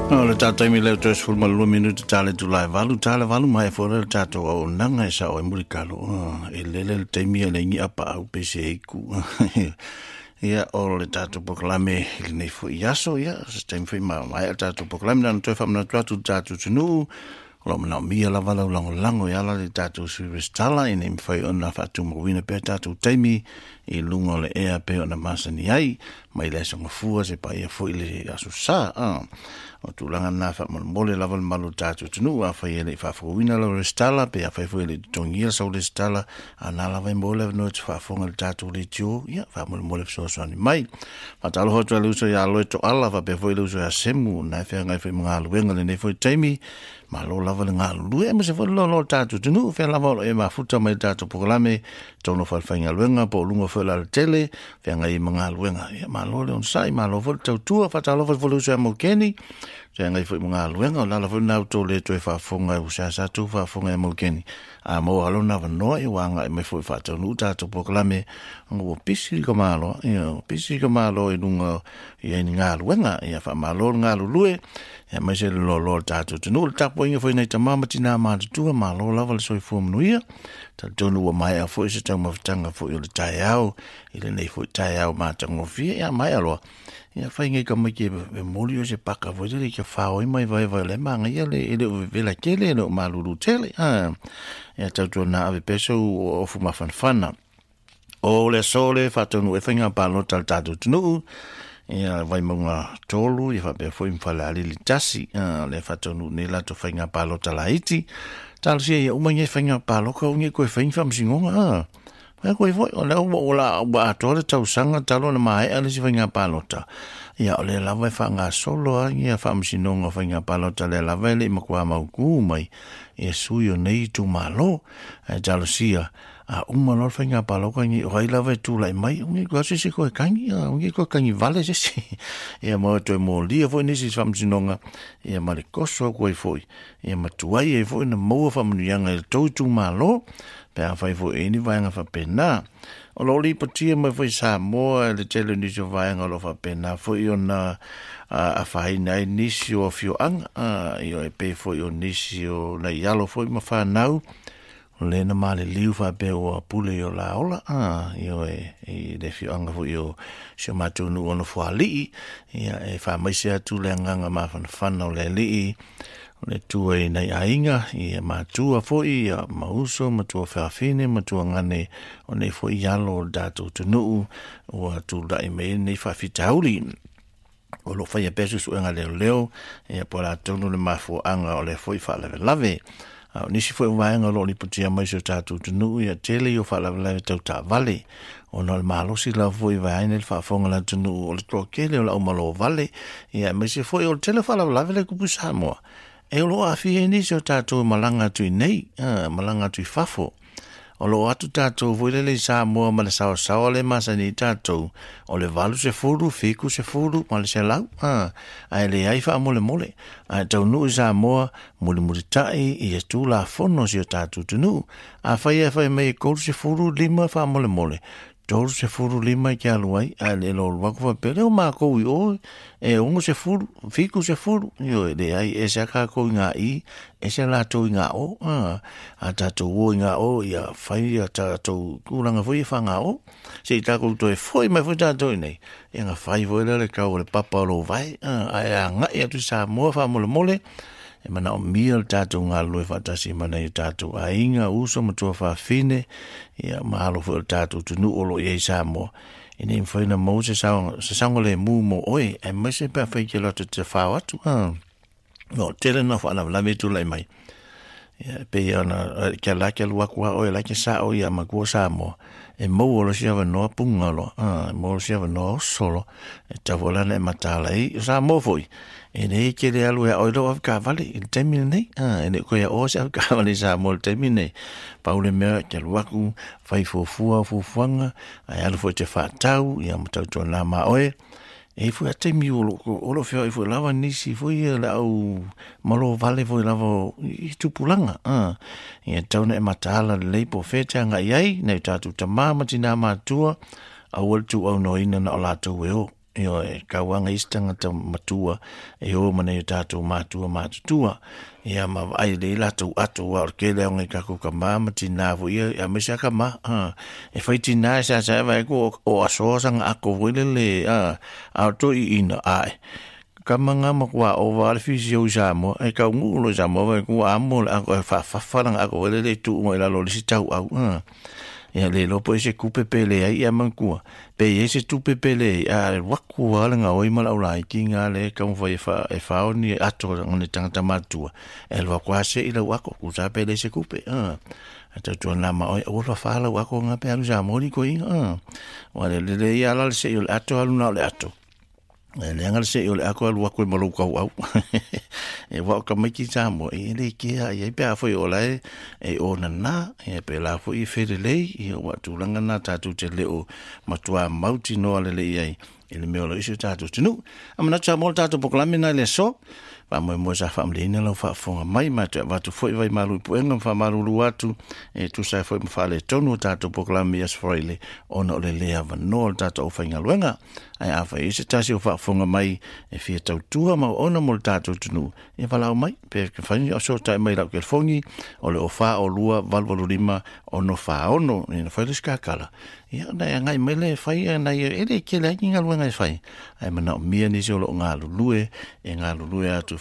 Le tata mi le tos ful mal 2 minuti tale tu lai valu mai fo le tata o nanga sa o murikalo e le te mi le ngi apa au pese ku ia o le tata proklame le nei fo yaso ia stem fi mai tata proklame na to fam na tu tata tunu lo na mi la vala lango ia la le tata su restala in im fai ona fatu mo wina pe tata temi e lungo le ea pe ona masani ai mai le songa fua se pa ia fo ile asu sa o tulanga na fa mole lava malu tatu tunu a fa ele fa fo wina lo restala pe a fa fo ele tongia so restala ana lava mole no fa fo ngal tatu le tio ya fa mole so ni mai fa talo ho talo so ya lo to ala fa pe fo ele so ya semu na fa ngai fa mga lu ngale ne fo taimi ma lo lava nga lu e me se fo lo tatu tunu fa lava e ma futa mai tatu proklame tono fa fa nga luenga po lungo fo la tele fa ngai mga luenga ma lo le on sai ma lo fo tu fa talo fo lo so mo keni ngai foi mga luenga la la na to le to fa fonga u sa tu fa fonga mo keni a mo alo na no e wanga me foi fa to nu ta to proklame ngo pisi ko malo e lunga e nga luenga e fa malo nga lue e me se lo ta to nu ta po nge foi nei ta mama tina ma tu malo la val so fo mnuia ta to nu mai a foi se tanga tanga foi o tai au ile nei foi tai au ma tango fi ya mai alo ia fai ngai kama ke molio se paka vo le ke fao mai vai le manga ia le vela kele no malulu tele ia tau na ave peso o fuma fanfana o le sole fatonu e fanga palo tal tatu tunu ia vai monga tolu ia fa be foi mfala ali tasi le fatonu ne la to fanga palo talaiti tal sia ia umanya fanga palo ko ngi ko fanga fam singonga Ai ko foi ola ba tole tau sanga talo na mai ali si fanga palota. Ia ole la vai fanga solo ia fam sinonga fanga palota le la vele makwa mau mai. E suyo nei tu malo. E jalosia a umalo fanga paloka ni oi la vai tu lai mai ungi ko si ko kangi ungi ko kangi vale si. Ia mo to mo lia foi nisi fam sinonga. Ia mari koso ko foi. Ia matuai e foi na mo fam nyanga tu malo. Pea fai fo eni vaenga fa pena. O lo li patia mai fai sa moa le tele nisi o vaenga lo fa pena. Fo i ona a fai nai nisi o fio anga. Io e pe fo i o nisi o na ialo fo i ma fa nau. Le na male liu fa pe o pule i o la ola. Io e le fio anga fo i o sio matu nu ono fo a lii. Ia e fa maise atu le anganga ma fana o le lii. Le tua i nei ainga, i matua foi, i mauso, matua whawhine, matua ngane, o nei foi yalo o dato tunuu, o atu lai mei nei whawhitauri. O lo whai a pesu suenga leo, i a pora tonu le mafo anga o le foi whalawe lave. Nisi foi waenga lo ni putia mai so tatu tunuu, i a tele i o whalawe lave tau ta vale. O no le malosi la foi waene le whafonga la tunuu, o le trokele o la umalo vale, i a mesi foi o le tele whalawe lave le kupu Samoa. E lo a fie ni so tato malanga tui nei, malanga tui fafo. O lo atu tato voilele sa moa ma le sao le masa ni tato. O le valu se furu, fiku se furu, ma le se lau. Ai le aifa mole. Ai tau nui sa moa, muli tai, i e tu la fono si o tato tunu. A fai mei kouru se furu lima fa mole. Tolu se furu lima ki aluai, a le lo waku fa pere o maa kou i oi, e ungo se furu, fiku se furu, yo e le ai, e se aka kou ngā i, e se la tau ngā o, a tatou o ngā o, ia whai a tatou kuranga fui e wha ngā o, se i takou to e foi mai fui tatou nei, e ngā whai foi le kau le papa lo vai, a ngai atu sa mua wha mole, e mana o mia tatou ngā lue whatasi mana i tatou a inga uso matua whawhine ia mahalo fu tatou tunu olo i sa mo e nei mwhaina mou se saunga le mu mo oi e mai se pia whaike loto te whao atu no tere na whaana lame tu lai mai pe ana kia lake luakua oi lake sa o ia makua sa mo e mou olo si awa noa pungalo mou si awa noa solo e tavolana e matala i sa mo foi e nei ke le alu e oilo of kavali il temine nei e ne ko ya o se kavali sa mo temine paule me ke luaku fai fuanga ai alu fo te fatau ia mutau tona ma oe e fu ate mi olo fio e fu lava nisi fu ia au malo vale fu lava i tupulanga e tauna e matala le profeta nga iai nei tatu tamama tina matua a wal tu au no ina na la tu weo Io e kawanga istanga ta matua e o mane tātou matua ia ma ai le la tu atu wa ke le ngai ka ku ka mama tina vo ia a me sa ka ma e fai tina sa vai ko o aso sang ako le a to ina ai kamanga mo kwa o va le fisio jamo e ka ngulo jamo vai ku amo a fa lang ako le tu mo la lo si tau au ia le lo po se kupe pele ai a mankua pe ese tu pepele a waku wala nga oi mala ulai ki nga le ka mo fa e fa oni ato ngone tanga matua e lo kwa se ila wako ku sa pele se kupe ata tu na ma oi o fa la wako nga pe alu ja mori ko wale le ia la se il ato alu na le ato le ngal se il ako alu wako mo lo ka au e wa ka mai ki samo e le ki ai pe a foi ola e o na e pe la foi fedele e wa tu langa na ta tu te le o matua mauti no le ai ele me lo iso ta tu nu amana cha molta to poklamina le so pa mo sa family ne lo fa fonga mai ma te va tu foi vai malu puenga fa malu atu e tu sa foi fa le tonu ta to poklamia sfoile ono le ava no ta to fa ngaluenga ai a fa ise ta si fa fonga mai e fia tau tua ma ono mo ta to nu e fa la mai pe que fa ni so ta mai la que fongi o le o fa o lua valvolo lima ono fa ono ni fa le skakala ia na ngai mele fai na ele ke la ngaluenga fai ai mana mia ni so lo ngalu lue e ngalu lue atu